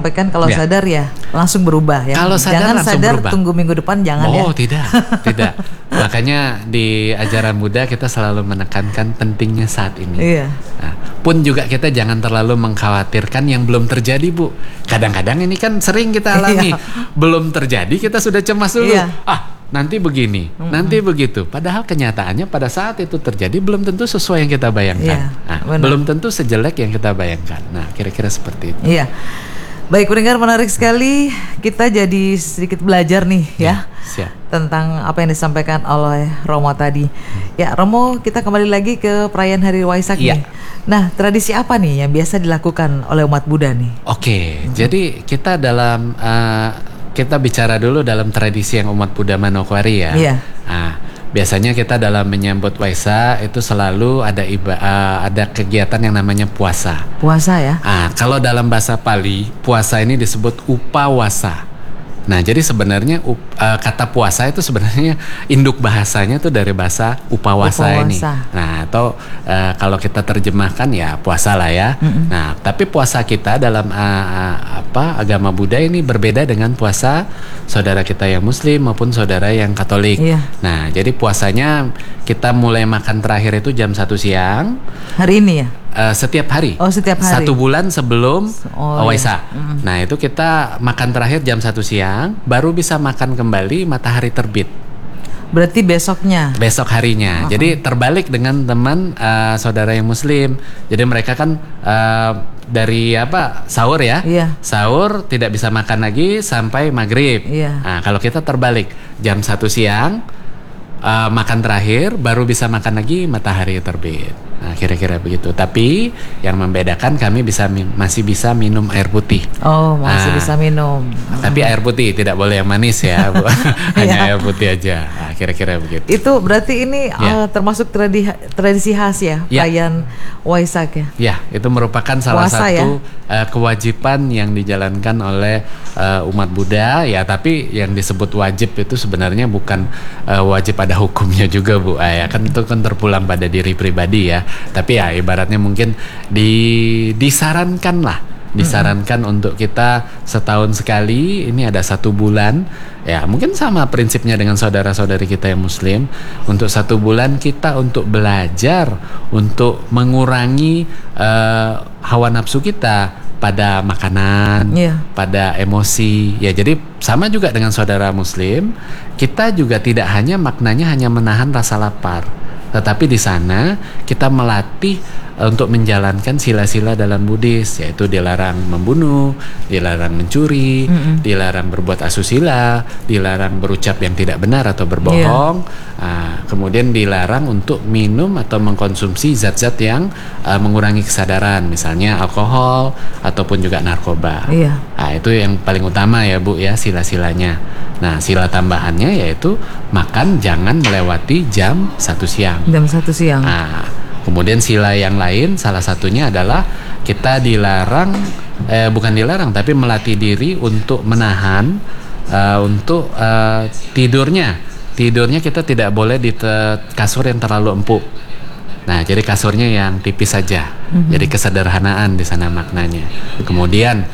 sampaikan kalau Ya. sadar ya langsung berubah ya. Kalau sadar jangan langsung sadar berubah. tunggu minggu depan jangan ya. Oh tidak. Makanya di ajaran Buddha kita selalu menekankan pentingnya saat ini. Iya. Nah, pun juga kita jangan terlalu mengkhawatirkan yang belum terjadi, Bu. Kadang-kadang ini kan sering kita alami. Iya. Belum terjadi kita sudah cemas dulu. Iya. Nanti begini, nanti begitu. Padahal kenyataannya pada saat itu terjadi belum tentu sesuai yang kita bayangkan. Iya, benar. Belum tentu sejelek yang kita bayangkan. Nah, kira-kira seperti itu. Iya. Baik pendengar, menarik sekali. Kita jadi sedikit belajar nih ya. Siap. Tentang apa yang disampaikan oleh Romo tadi. Ya Romo, kita kembali lagi ke perayaan Hari Waisak Iya. nih. Nah, tradisi apa nih yang biasa dilakukan oleh umat Buddha nih? Oke, jadi kita dalam kita bicara dulu dalam tradisi yang umat Buddha Manokwari ya. Iya. Nah, biasanya kita dalam menyambut Waisak itu selalu ada kegiatan yang namanya puasa. Puasa ya? Kalau dalam bahasa Pali, puasa ini disebut upawasa. Nah, jadi sebenarnya kata puasa itu sebenarnya induk bahasanya tuh dari bahasa upawasa ini. Nah, atau kalau kita terjemahkan ya puasa lah ya. Nah, tapi puasa kita dalam agama Buddha ini berbeda dengan puasa saudara kita yang Muslim maupun saudara yang Katolik. Iya. Nah, jadi puasanya kita mulai makan terakhir itu jam 1 siang. Hari ini ya? Setiap hari. Oh, setiap hari. 1 bulan sebelum Waisak. Iya. Nah, itu kita makan terakhir jam 1 siang, baru bisa makan kembali matahari terbit. Berarti besoknya. Besok harinya. Jadi terbalik dengan teman saudara yang Muslim. Jadi mereka kan dari sahur ya. Iya. Sahur tidak bisa makan lagi sampai maghrib. Iya. Nah, kalau kita terbalik jam 1 siang makan terakhir, baru bisa makan lagi matahari terbit. Nah, kira-kira begitu. Tapi yang membedakan kami masih bisa minum air putih. Oh, masih bisa minum. Tapi air putih, tidak boleh yang manis ya, Bu. Hanya air putih aja. Nah, kira-kira begitu. Itu berarti ini termasuk tradisi khas ya, perayaan Waisak ya? Ya, itu merupakan salah Puasa, satu kewajiban yang dijalankan oleh umat Buddha. Ya, tapi yang disebut wajib itu sebenarnya bukan wajib pada hukumnya juga, Bu. Ya, kan itu kan terpulang pada diri pribadi ya. Tapi ya ibaratnya mungkin disarankan untuk kita setahun sekali ini ada 1 bulan ya, mungkin sama prinsipnya dengan saudara-saudari kita yang Muslim, untuk 1 bulan kita untuk belajar untuk mengurangi hawa nafsu kita pada makanan, pada emosi ya. Jadi sama juga dengan saudara Muslim, kita juga tidak hanya maknanya hanya menahan rasa lapar, tetapi di sana kita melatih untuk menjalankan sila-sila dalam Buddhis, yaitu dilarang membunuh, dilarang mencuri, dilarang berbuat asusila, dilarang berucap yang tidak benar atau berbohong, kemudian dilarang untuk minum atau mengkonsumsi zat-zat yang mengurangi kesadaran, misalnya alkohol ataupun juga narkoba. Nah, itu yang paling utama ya, Bu ya, sila-silanya. Nah, sila tambahannya yaitu makan jangan melewati jam 1 siang. Jam 1 siang. Nah, kemudian sila yang lain salah satunya adalah kita dilarang, bukan dilarang tapi melatih diri untuk menahan untuk tidurnya. Tidurnya kita tidak boleh di kasur yang terlalu empuk. Nah, jadi kasurnya yang tipis saja. Jadi kesederhanaan di sana maknanya. Kemudian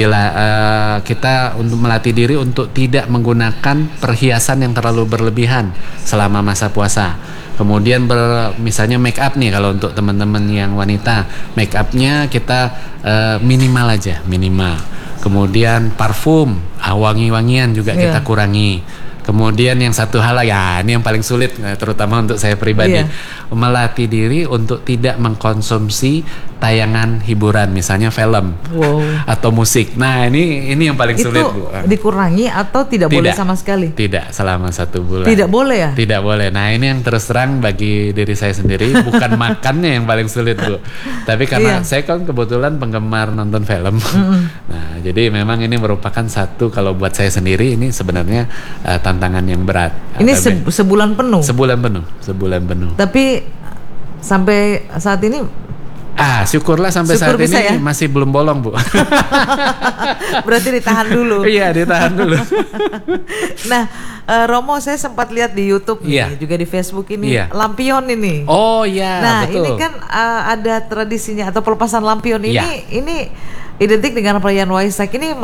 kita untuk melatih diri untuk tidak menggunakan perhiasan yang terlalu berlebihan selama masa puasa. Kemudian misalnya make up nih, kalau untuk teman-teman yang wanita, make upnya kita minimal aja, minimal. Kemudian parfum, wangi-wangian juga kita kurangi. Kemudian yang satu hal ya, ini yang paling sulit terutama untuk saya pribadi, melatih diri untuk tidak mengkonsumsi tayangan hiburan, misalnya film atau musik. Nah, ini yang paling sulit, Bu. Dikurangi atau tidak boleh sama sekali? Tidak, selama 1 bulan. Tidak boleh ya? Tidak boleh. Nah, ini yang terus terang bagi diri saya sendiri, bukan makannya yang paling sulit, Bu. Tapi karena saya kan kebetulan penggemar nonton film. Nah, jadi memang ini merupakan satu, kalau buat saya sendiri ini sebenarnya tantangan yang berat. Ini sebulan penuh? Sebulan penuh. Tapi sampai saat ini syukurlah sampai saat ini masih belum bolong, Bu. Berarti ditahan dulu. Iya, ditahan dulu. Nah, Romo, saya sempat lihat di YouTube nih, juga di Facebook ini, lampion ini. Oh iya, nah, betul. Ini kan ada tradisinya atau pelepasan lampion ini identik dengan perayaan Waisak ini.